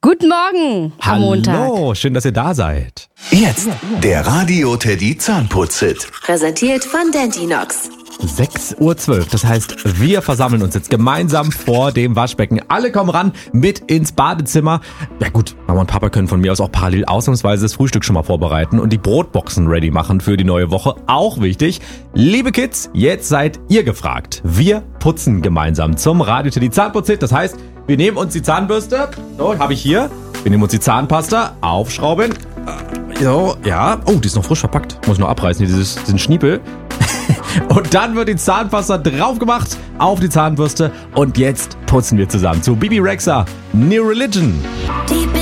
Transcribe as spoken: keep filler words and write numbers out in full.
Guten Morgen am Hallo, Montag. Hallo, schön, dass ihr da seid. Jetzt der Radio Teddy Zahnputz-Hit. Präsentiert von Dentinox. sechs Uhr zwölf, das heißt, wir versammeln uns jetzt gemeinsam vor dem Waschbecken. Alle kommen ran, mit ins Badezimmer. Ja gut, Mama und Papa können von mir aus auch parallel ausnahmsweise das Frühstück schon mal vorbereiten und die Brotboxen ready machen für die neue Woche. Auch wichtig. Liebe Kids, jetzt seid ihr gefragt. Wir putzen gemeinsam zum Radio Teddy Zahnputz-Hit. Das heißt, wir nehmen uns die Zahnbürste. So, habe ich hier. Wir nehmen uns die Zahnpasta, aufschrauben. So, ja. Oh, die ist noch frisch verpackt. Muss ich noch abreißen, hier dieses, diesen Schniepel. Und dann wird die Zahnpasta drauf gemacht auf die Zahnbürste. Und jetzt putzen wir zusammen zu Bibi Rexha, New Religion. Die